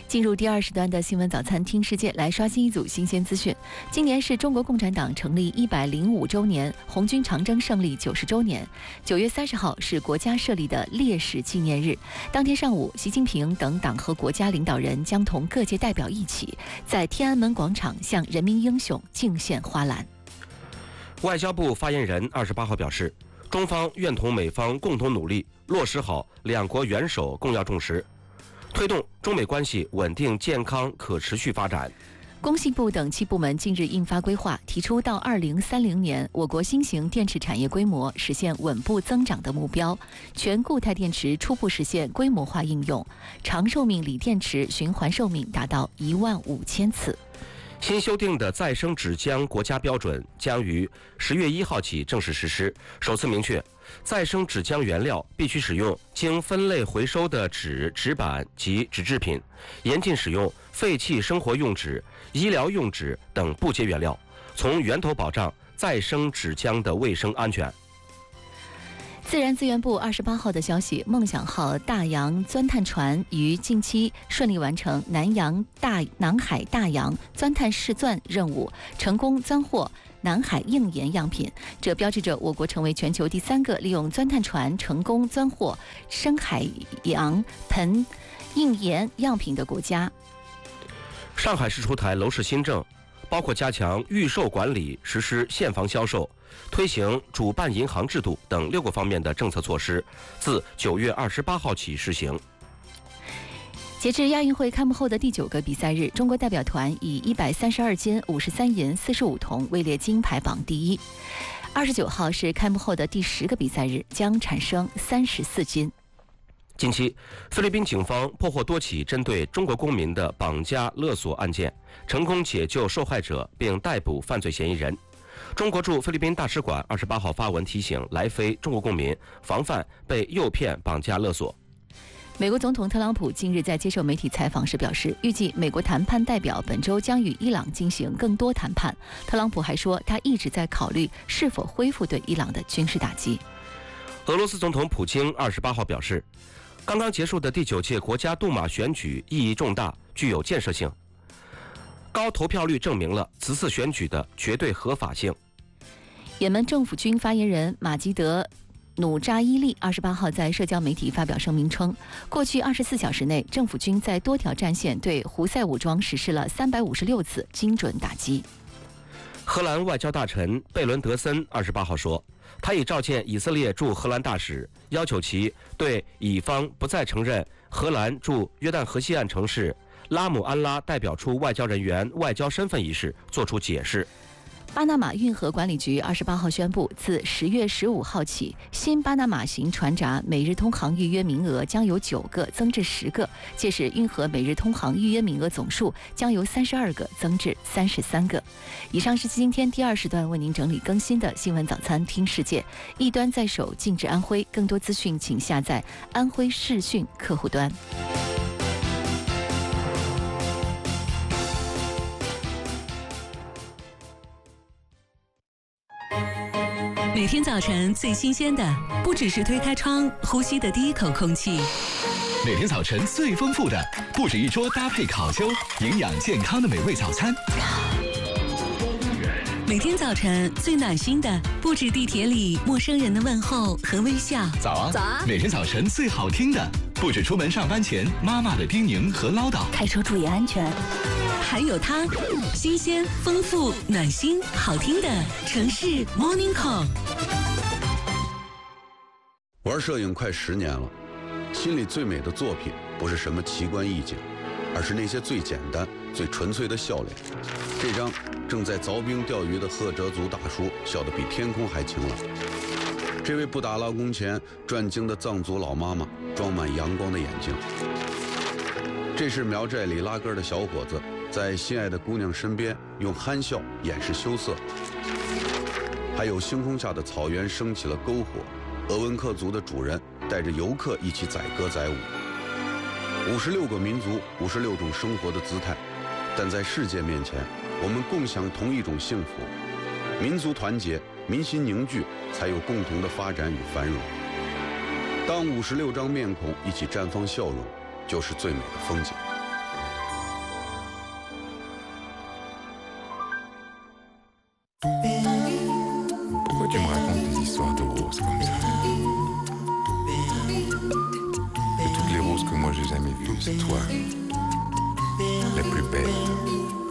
进入第2时段的新闻早餐听世界，来刷新一组新鲜资讯。今年是中国共产党成立105周年，红军长征胜利90周年。9月30号是国家设立的烈士纪念日。当天上午，习近平等党和国家领导人将同各界代表一起，在天安门广场向人民英雄敬献花篮。 外交部发言人28号表示，中方愿同美方共同努力，落实好两国元首共要重实，推动中美关系稳定、健康、可持续发展。 工信部等7部门近日印发规划，提出到2030年，我国新型电池产业规模实现稳步增长的目标，全固态电池初步实现规模化应用，长寿命锂电池循环寿命达到15000次。 新修订的再生纸浆国家标准将于10月1号起正式实施，首次明确，再生纸浆原料必须使用经分类回收的纸、纸板及纸制品，严禁使用废弃生活用纸、医疗用纸等不洁原料，从源头保障再生纸浆的卫生安全。 自然资源部28号的消息，梦想号大洋钻探船于近期顺利完成南海大洋钻探试钻任务，成功钻获南海硬盐样品，这标志着我国成为全球第3个利用钻探船成功钻获深海洋硼硬盐样品的国家。 上海市出台楼市新政，包括加强预售管理、实施现房销售、推行主办银行制度等6个方面的政策措施，自9月28号起施行。 截至亚运会开幕后的第9个比赛日，中国代表团以132金、53银、45铜位列金牌榜第一。29号是开幕后的第10个比赛日，将产生34金。 近期，菲律宾警方破获多起针对中国公民的绑架勒索案件，成功解救受害者并逮捕犯罪嫌疑人。中国驻菲律宾大使馆28号发文提醒来菲中国公民防范被诱骗、绑架勒索。 美国总统特朗普近日在接受媒体采访时表示，预计美国谈判代表本周将与伊朗进行更多谈判。特朗普还说，他一直在考虑是否恢复对伊朗的军事打击。 俄罗斯总统普京28号表示，刚刚结束的第9届国家杜马选举意义重大，具有建设性。高投票率证明了此次选举的绝对合法性。 也门政府军发言人马吉德努扎伊利28号在社交媒体发表声明称，过去24小时内，政府军在多条战线对胡塞武装实施了356次精准打击。 荷兰外交大臣贝伦德森28号说，他已召见以色列驻荷兰大使，要求其对以方不再承认荷兰驻约旦河西岸城市拉姆安拉代表处外交人员外交身份一事作出解释。 巴拿马运河管理局28号宣布，自10月15号起，新巴拿马型船闸每日通航预约名额将由9个增至10个，届时运河每日通航预约名额总数将由32个增至33个。以上是今天第2时段为您整理更新的新闻早餐听世界，一端在手，静至安徽，更多资讯请下载安徽视讯客户端。 每天早晨最新鲜的，不只是推开窗呼吸的第一口空气。 每天早晨最丰富的，不止一桌搭配烤焦、营养健康的美味早餐。 每天早晨最暖心的，不止地铁里陌生人的问候和微笑。 早啊， 早啊！ 每天早晨最好听的，不止出门上班前妈妈的叮咛和唠叨。 开车注意安全。 还有它，新鲜、丰富、暖心、好听的城市 Morning Call。 玩摄影快10年了，心里最美的作品不是什么奇观异景，而是那些最简单、最纯粹的笑脸。这张正在凿冰钓鱼的赫哲族大叔笑得比天空还晴朗。这位布达拉宫前转经的藏族老妈妈装满阳光的眼睛。这是苗寨里拉歌的小伙子在心爱的姑娘身边用憨笑掩饰羞涩。还有星空下的草原升起了篝火，鄂温克族的主人带着游客一起载歌载舞。56个民族，56种生活的姿态，但在世界面前，我们共享同一种幸福。民族团结，民心凝聚，才有共同的发展与繁荣。当56张面孔一起绽放笑容，就是最美的风景。 Pourquoi tu me racontes des histoires de roses comme ça? De toutes les roses que moi j'ai jamais vues, c'est toi, la plus belle.